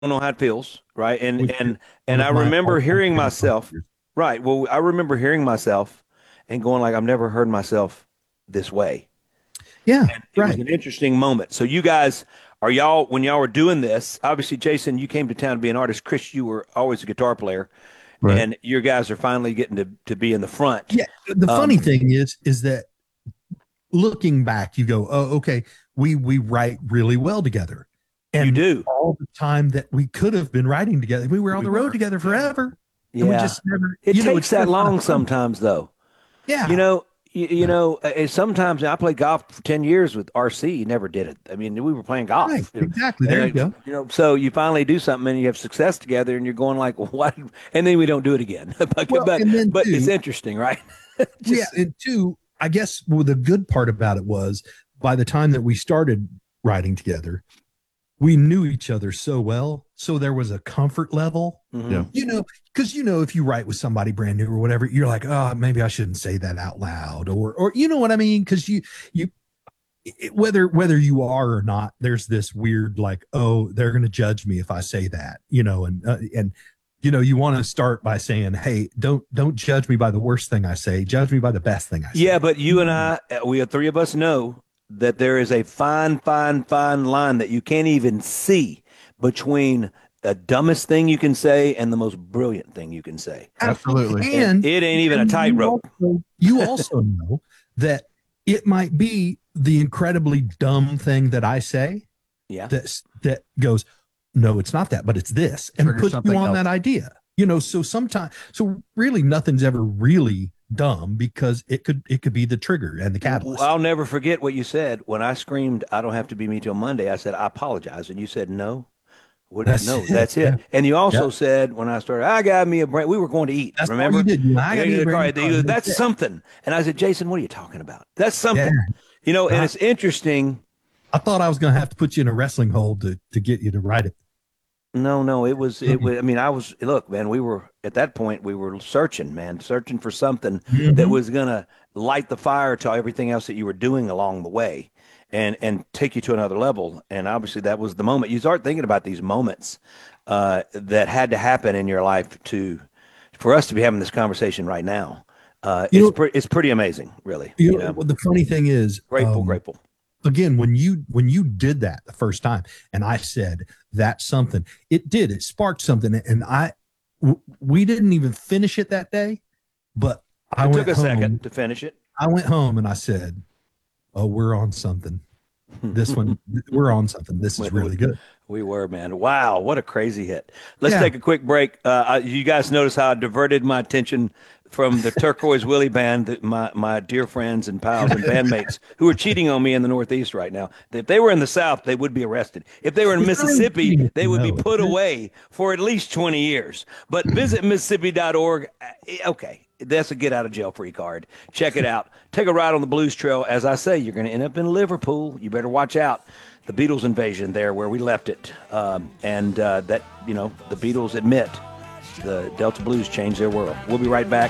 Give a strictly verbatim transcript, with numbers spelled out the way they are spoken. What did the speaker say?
know how it feels, right? And which is and one and I of my remember all-time hearing favorite myself, posters. right? Well, I remember hearing myself and going like, I've never heard myself this way. Yeah, And it was right, an interesting moment. So you guys, are y'all when y'all were doing this? Obviously, Jason, you came to town to be an artist. Chris, you were always a guitar player, right. and your guys are finally getting to to be in the front. Yeah, the Um, funny thing is, is that looking back, you go, oh, okay, we we write really well together, you and do. all the time that we could have been writing together, we were on We the road were. together forever, and we Yeah. just never, It you know, it's takes that been a lot of long fun. sometimes, though. You Yeah, know, you, you yeah, know, uh, sometimes I played golf for ten years with R C. He never did it. I mean, we were playing right, golf, you know, exactly. and There uh, you go. you know, so you finally do something and you have success together and you're going like, what? And then we don't do it again. But, Well, but, and then but it's too, interesting, right? yeah, Just, and two, I guess well, the good part about it was by the time that we started writing together, we knew each other so well. So there was a comfort level, mhm. Yeah. you know, because, you know, if you write with somebody brand new or whatever, you're like, oh, maybe I shouldn't say that out loud or, or, you know what I mean? Because you, you, it, whether whether you are or not, there's this weird like, oh, they're going to judge me if I say that, you know, and uh, and you know, you want to start by saying, hey, don't don't judge me by the worst thing I say, judge me by the best thing I Yeah, say. but you and I, uh, we three of us know that there is a fine, fine, fine line that you can't even see between the dumbest thing you can say and the most brilliant thing you can say. Absolutely. Absolutely. And And it ain't even a and you tightrope. also you also know that it might be the incredibly dumb thing that I say Yeah. that that goes, no, it's not that, but it's this, and Trigger puts you something on else. that idea. You know, so sometimes, so really, nothing's ever really dumb because it could it could be the trigger and the catalyst. I'll never forget what you said when I screamed, I don't have to be me till Monday. I said, I apologize. And you said, no. What? That's No, it. that's Yeah, it. And you yeah. also said when I started, I got me a brand. We were going to eat. That's all you Remember? did. You know, I We got got me in a the brand car. new He car. goes, And that's that's it. something. And I said, Jason, what are you talking about? That's Yeah, something. You know, and right. it's interesting. I thought I was going to have to put you in a wrestling hold to to get you to write it. No, no, it was, it Mm-hmm. was, I mean, I was, look, man, we were at that point, we were searching, man, searching for something that Mm-hmm. was going to light the fire to everything else that you were doing along the way and, and take you to another level. And obviously that was the moment you start thinking about these moments, uh, that had to happen in your life to, for us to be having this conversation right now. Uh, You it's know, pretty, it's pretty amazing, really, you you know, know, the funny thing is, grateful, um, grateful. again, when you when you did that the first time and I said that's something, it did, it sparked something. And I w- we didn't even finish it that day, but I It took went a home. second to finish it. I went home and I said, oh, we're on something. This one, we're on something. This We, is we, really good. we were, man. Wow, what a crazy hit. Let's Yeah. take a quick break. Uh, I, you guys notice how I diverted my attention from the Turquoise Willie band, that my, my dear friends and pals and bandmates who are cheating on me in the Northeast right now. If they were in the South, they would be arrested. If they were in It's not really Mississippi, cheating if they you would be know, put isn't it? away for at least twenty years. But visit Mississippi dot org. Okay, that's a get out of jail free card. Check it out. Take a ride on the Blues Trail. As I say, you're going to end up in Liverpool. You better watch out. The Beatles invasion there where we left it. Um, and uh, that, you know, the Beatles admit the Delta Blues changed their world. We'll be right back.